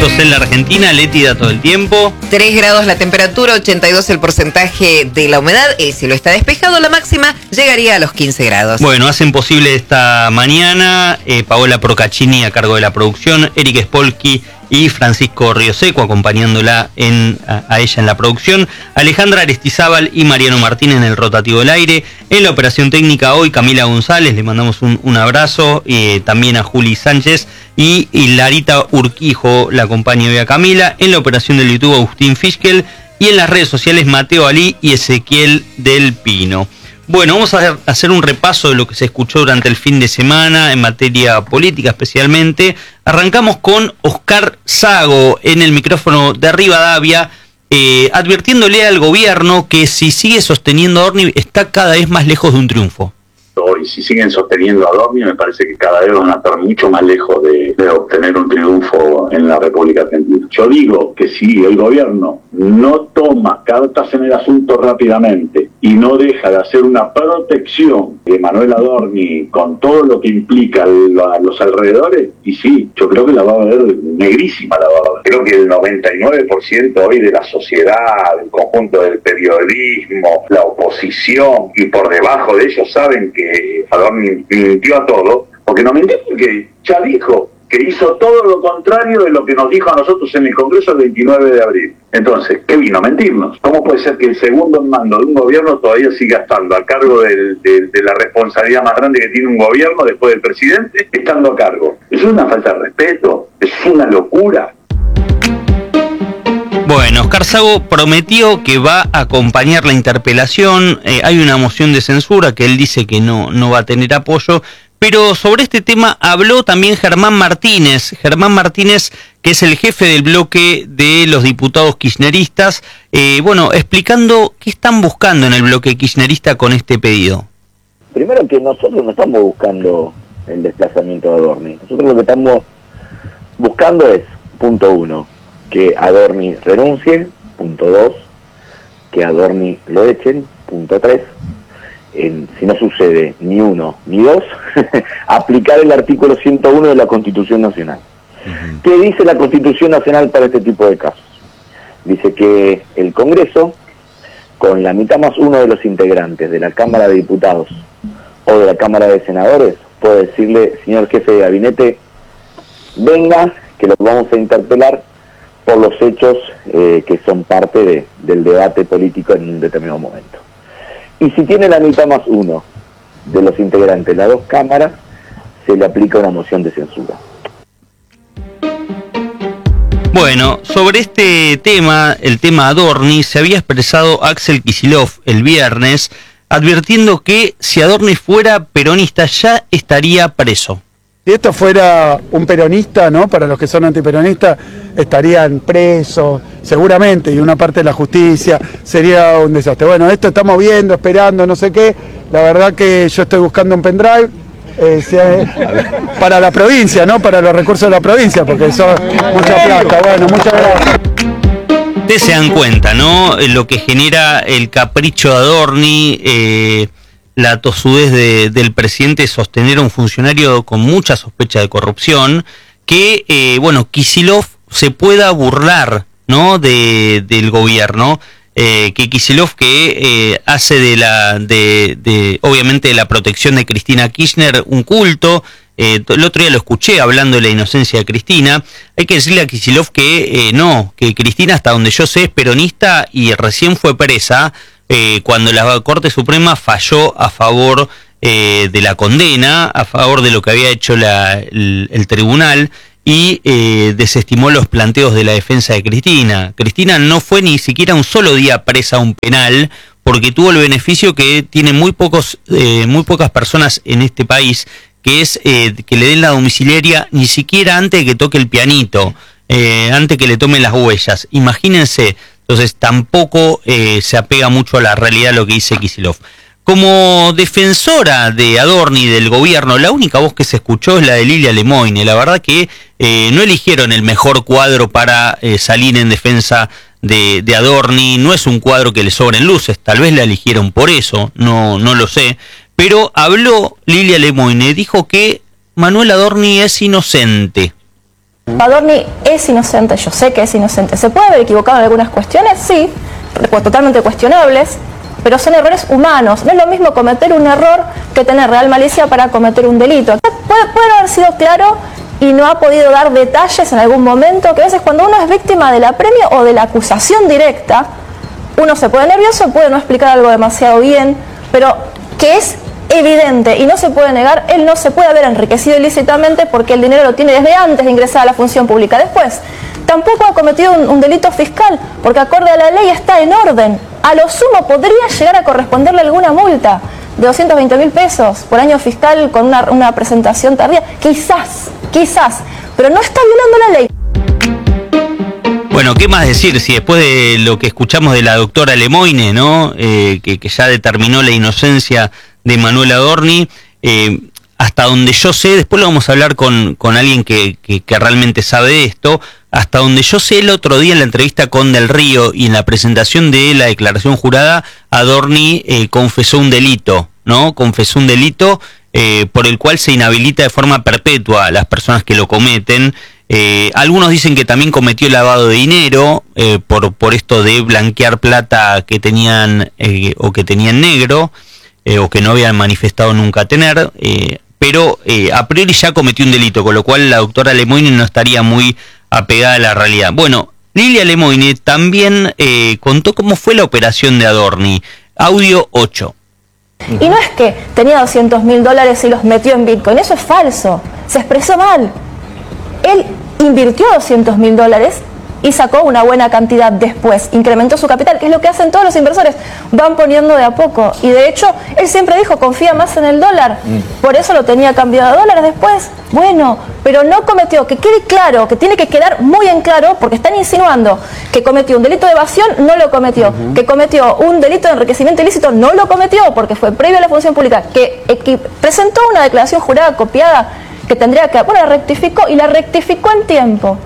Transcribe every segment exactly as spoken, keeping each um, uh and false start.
vientos en la Argentina. Leti, dato del tiempo. tres grados la temperatura, ochenta y dos el porcentaje de la humedad. El cielo está despejado, la máxima llegaría a los quince grados. Bueno, hacen posible esta mañana eh, Paola Procaccini a cargo de la producción, Eric Spolky y Francisco Rioseco acompañándola en, a, a ella en la producción, Alejandra Aristizábal y Mariano Martín en el rotativo del aire. En la operación técnica hoy Camila González, le mandamos un, un abrazo, eh, también a Juli Sánchez y, y Larita Urquijo la acompaña hoy a Camila. En la operación del YouTube Agustín Fischkel y en las redes sociales Mateo Alí y Ezequiel del Pino. Bueno, vamos a hacer un repaso de lo que se escuchó durante el fin de semana en materia política especialmente. Arrancamos con Oscar Sago en el micrófono de Rivadavia, eh, advirtiéndole al gobierno que si sigue sosteniendo a Adorni está cada vez más lejos de un triunfo. Y si siguen sosteniendo a Adorni, me parece que cada vez van a estar mucho más lejos de, de obtener un triunfo en la República Argentina. Yo digo que si el gobierno no toma cartas en el asunto rápidamente y no deja de hacer una protección de Manuel Adorni con todo lo que implica a los alrededores, y sí, yo creo que la va a ver negrísima la va a ver. Creo que el noventa y nueve por ciento hoy de la sociedad, el conjunto del periodismo, la oposición y por debajo de ellos saben que Adorni mintió a todo, porque no mintió porque ya dijo que hizo todo lo contrario de lo que nos dijo a nosotros en el Congreso el veintinueve de abril. Entonces, ¿qué vino a mentirnos? ¿Cómo puede ser que el segundo en mando de un gobierno todavía siga estando a cargo del, de, de la responsabilidad más grande que tiene un gobierno después del presidente, estando a cargo? Es una falta de respeto, es una locura. Bueno, Oscar Sago prometió que va a acompañar la interpelación. Eh, hay una moción de censura que él dice que no, no va a tener apoyo. Pero sobre este tema habló también Germán Martínez. Germán Martínez, que es el jefe del bloque de los diputados kirchneristas. Eh, bueno, explicando qué están buscando en el bloque kirchnerista con este pedido. Primero que nosotros no estamos buscando el desplazamiento de Adorni. Nosotros lo que estamos buscando es, punto uno, que Adorni renuncie, punto dos, que Adorni lo echen, punto tres, en, si no sucede ni uno ni dos, aplicar el artículo ciento uno de la Constitución Nacional. Uh-huh. ¿Qué dice la Constitución Nacional para este tipo de casos? Dice que el Congreso, con la mitad más uno de los integrantes de la Cámara de Diputados o de la Cámara de Senadores, puede decirle, señor jefe de gabinete, venga, que lo vamos a interpelar por los hechos eh, que son parte de, del debate político en un determinado momento. Y si tiene la mitad más uno de los integrantes de las dos cámaras, se le aplica una moción de censura. Bueno, sobre este tema, el tema Adorni, se había expresado Axel Kicillof el viernes, advirtiendo que si Adorni fuera peronista ya estaría preso. Si esto fuera un peronista, ¿no? Para los que son antiperonistas, estarían presos, seguramente, y una parte de la justicia, sería un desastre. Bueno, esto estamos viendo, esperando, no sé qué. La verdad que yo estoy buscando un pendrive eh, sea, para la provincia, ¿no? Para los recursos de la provincia, porque son mucha plata. Bueno, muchas gracias. Ustedes se dan cuenta, ¿no? Lo que genera el capricho de Adorni, eh, la tosudez de, del presidente sostener a un funcionario con mucha sospecha de corrupción, que, eh, bueno, Kicillof se pueda burlar, ¿no? De, del gobierno, eh, que Kicillof que eh, hace de la, de, de, obviamente de la protección de Cristina Kirchner un culto. Eh, el otro día lo escuché hablando de la inocencia de Cristina. Hay que decirle a Kicillof que eh, no, que Cristina, hasta donde yo sé, es peronista y recién fue presa eh, cuando la Corte Suprema falló a favor eh, de la condena, a favor de lo que había hecho la, el, el tribunal, y eh, desestimó los planteos de la defensa de Cristina. Cristina no fue ni siquiera un solo día presa a un penal, porque tuvo el beneficio que tienen muy pocos, eh, muy pocas personas en este país, que es eh, que le den la domiciliaria ni siquiera antes de que toque el pianito, eh, antes que le tomen las huellas. Imagínense, entonces tampoco eh, se apega mucho a la realidad lo que dice Kicillof. Como defensora de Adorni, del gobierno, la única voz que se escuchó es la de Lilia Lemoyne. La verdad que eh, no eligieron el mejor cuadro para eh, salir en defensa de, de Adorni. No es un cuadro que le sobren luces, tal vez la eligieron por eso, no, no lo sé. Pero habló Lilia Lemoyne, dijo que Manuel Adorni es inocente. Adorni es inocente, yo sé que es inocente. ¿Se puede haber equivocado en algunas cuestiones? Sí, totalmente cuestionables, pero son errores humanos. No es lo mismo cometer un error que tener real malicia para cometer un delito. Puede, puede haber sido claro y no ha podido dar detalles en algún momento, que a veces cuando uno es víctima del apremio o de la acusación directa, uno se pone nervioso, puede no explicar algo demasiado bien, pero que es evidente y no se puede negar, él no se puede haber enriquecido ilícitamente porque el dinero lo tiene desde antes de ingresar a la función pública. Después, tampoco ha cometido un, un delito fiscal, porque acorde a la ley está en orden. A lo sumo podría llegar a corresponderle alguna multa de doscientos veinte mil pesos por año fiscal con una, una presentación tardía. Quizás, quizás, pero no está violando la ley. Bueno, ¿qué más decir? Si después de lo que escuchamos de la doctora Lemoine, ¿no? Eh, que, que ya determinó la inocencia de Manuel Adorni, eh, hasta donde yo sé, después lo vamos a hablar con, con alguien que, que, que realmente sabe de esto, hasta donde yo sé, el otro día en la entrevista con Del Río y en la presentación de la declaración jurada, Adorni eh, confesó un delito, ¿no? Confesó un delito eh, por el cual se inhabilita de forma perpetua a las personas que lo cometen. Eh, algunos dicen que también cometió lavado de dinero eh, por, por esto de blanquear plata que tenían eh, o que tenían negro eh, o que no habían manifestado nunca tener, eh, pero eh, a priori ya cometió un delito, con lo cual la doctora Lemoine no estaría muy apegada a la realidad. Bueno, Lilia Lemoine también eh, contó cómo fue la operación de Adorni. Audio ocho. Y no es que tenía doscientos mil dólares y los metió en Bitcoin, eso es falso, se expresó mal. Él invirtió doscientos mil dólares y sacó una buena cantidad después, incrementó su capital, que es lo que hacen todos los inversores, van poniendo de a poco. Y de hecho, él siempre dijo, confía más en el dólar, por eso lo tenía cambiado a dólares después. Bueno, pero no cometió, que quede claro, que tiene que quedar muy en claro, porque están insinuando que cometió un delito de evasión, no lo cometió, uh-huh. que cometió un delito de enriquecimiento ilícito, no lo cometió, porque fue previo a la función pública, que, que presentó una declaración jurada copiada, que tendría que, bueno, la rectificó y la rectificó en tiempo.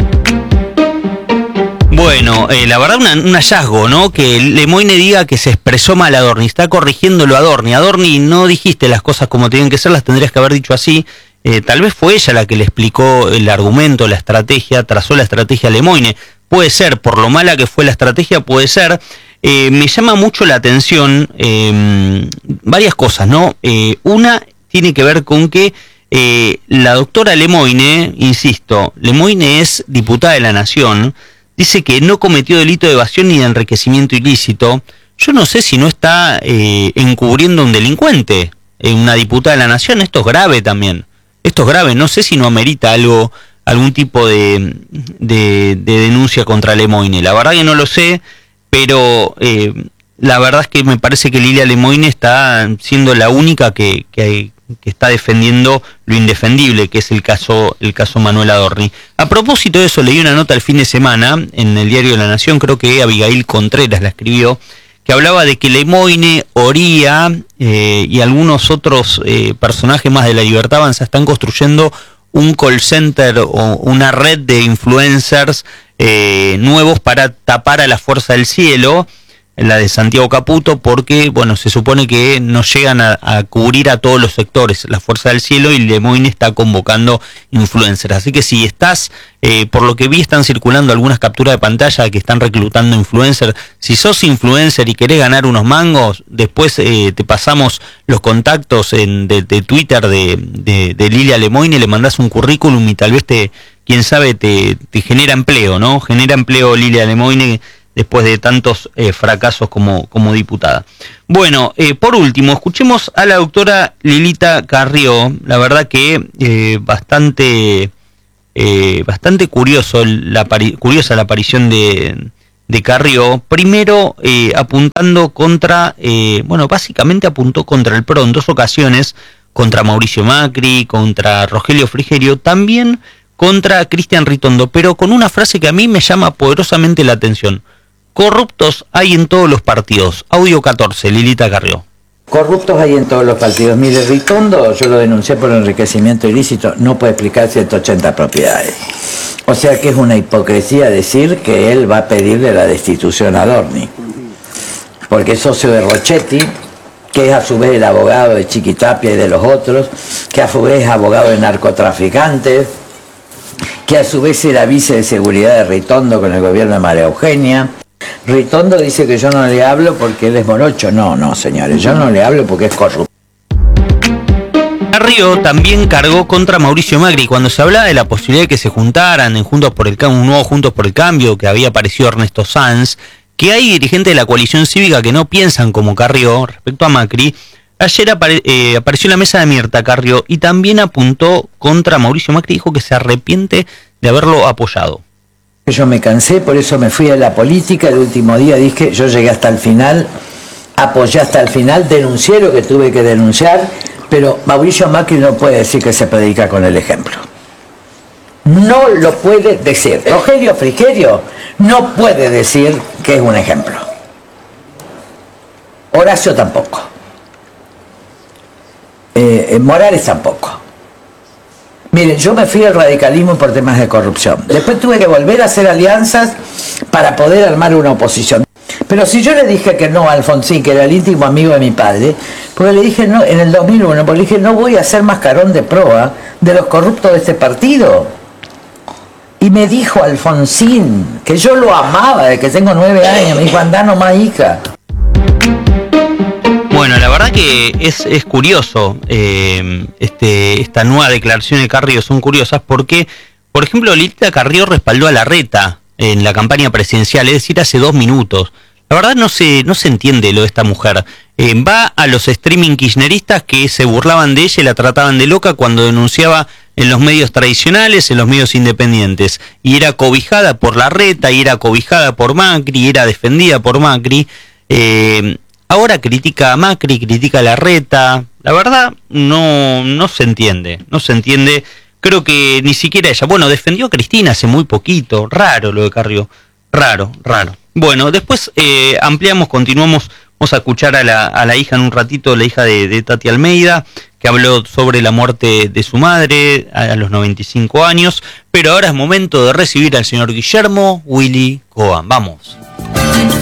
Bueno, eh, la verdad una, un hallazgo, ¿no? Que Lemoine diga que se expresó mal Adorni, está corrigiéndolo a Adorni. Adorni, no dijiste las cosas como tienen que ser, las tendrías que haber dicho así. Eh, tal vez fue ella la que le explicó el argumento, la estrategia, trazó la estrategia a Lemoine. Puede ser, por lo mala que fue la estrategia, puede ser. Eh, me llama mucho la atención eh, varias cosas, ¿no? Eh, una tiene que ver con que eh, la doctora Lemoine, insisto, Lemoine es diputada de la Nación, dice que no cometió delito de evasión ni de enriquecimiento ilícito. Yo no sé si no está eh, encubriendo a un delincuente, eh, una diputada de la Nación. Esto es grave también. Esto es grave. No sé si no amerita algo, algún tipo de, de, de denuncia contra Lemoine. La verdad que no lo sé, pero eh, la verdad es que me parece que Lilia Lemoine está siendo la única que, que, que está defendiendo lo indefendible, que es el caso el caso Manuel Adorni. A propósito de eso, leí una nota el fin de semana en el diario de La Nación, creo que Abigail Contreras la escribió, que hablaba de que Lemoine, Oría eh, y algunos otros eh, personajes más de la Libertad Avanza están construyendo un call center o una red de influencers eh, nuevos para tapar a la Fuerza del Cielo, la de Santiago Caputo, porque bueno, se supone que no llegan a, a cubrir a todos los sectores, la Fuerza del Cielo, y Lemoine está convocando influencers. Así que si estás, eh, por lo que vi están circulando algunas capturas de pantalla que están reclutando influencers. Si sos influencer y querés ganar unos mangos, después eh, te pasamos los contactos en, de, de Twitter de, de, de Lilia Lemoine, le mandás un currículum y tal vez te, quién sabe, te, te genera empleo, ¿no? Genera empleo Lilia Lemoine después de tantos eh, fracasos como, como diputada. Bueno, eh, por último, escuchemos a la doctora Lilita Carrió. La verdad que eh, bastante eh, bastante curioso la, curiosa la aparición de, de Carrió. Primero eh, apuntando contra, eh, bueno, básicamente apuntó contra el P R O en dos ocasiones, contra Mauricio Macri, contra Rogelio Frigerio, también contra Cristian Ritondo, pero con una frase que a mí me llama poderosamente la atención. Corruptos hay en todos los partidos. Audio catorce, Lilita Carrió. Corruptos hay en todos los partidos. Mire, Ritondo, yo lo denuncié por enriquecimiento ilícito, no puede explicar ciento ochenta propiedades. O sea que es una hipocresía decir que él va a pedirle la destitución a Adorni. Porque es socio de Rochetti, que es a su vez el abogado de Chiquitapia y de los otros, que a su vez es abogado de narcotraficantes, que a su vez era vice de seguridad de Ritondo con el gobierno de María Eugenia. Ritondo dice que yo no le hablo porque él es morocho. No, no, señores, yo no le hablo porque es corrupto. Carrió también cargó contra Mauricio Macri cuando se hablaba de la posibilidad de que se juntaran en Juntos por el Cambio, un nuevo Juntos por el Cambio, que había aparecido Ernesto Sanz, que hay dirigentes de la coalición cívica que no piensan como Carrió respecto a Macri. Ayer apare, eh, apareció en la mesa de Mirta Carrió y también apuntó contra Mauricio Macri, dijo que se arrepiente de haberlo apoyado. Yo me cansé, por eso me fui a la política. El último día dije, yo llegué hasta el final, apoyé hasta el final, denuncié lo que tuve que denunciar, pero Mauricio Macri no puede decir que se predica con el ejemplo. No lo puede decir. Rogelio Frigerio no puede decir que es un ejemplo. Horacio tampoco. Eh, Morales tampoco. Miren, yo me fui al radicalismo por temas de corrupción. Después tuve que volver a hacer alianzas para poder armar una oposición. Pero si yo le dije que no a Alfonsín, que era el íntimo amigo de mi padre, porque le dije no, en el dos mil uno, porque le dije no voy a ser mascarón de proa de los corruptos de este partido. Y me dijo Alfonsín, que yo lo amaba desde que tengo nueve años, me dijo andá nomás, hija. Bueno, la verdad que es, es curioso, eh, este, esta nueva declaración de Carrió son curiosas porque, por ejemplo, Lilita Carrió respaldó a Larreta en la campaña presidencial, es decir, hace dos minutos. La verdad no se, no se entiende lo de esta mujer. Eh, va a los streaming kirchneristas que se burlaban de ella y la trataban de loca cuando denunciaba en los medios tradicionales, en los medios independientes. Y era cobijada por Larreta, y era cobijada por Macri, y era defendida por Macri. Eh, ahora critica a Macri, critica a Larreta. La verdad no, no se entiende, no se entiende. Creo que ni siquiera ella. Bueno, defendió a Cristina hace muy poquito. Raro lo de Carrió. Raro, raro. Bueno, después eh, ampliamos, continuamos. Vamos a escuchar a la, a la hija en un ratito, la hija de, de Tati Almeida, que habló sobre la muerte de su madre a, a los noventa y cinco años. Pero ahora es momento de recibir al señor Guillermo Willy Coan. Vamos.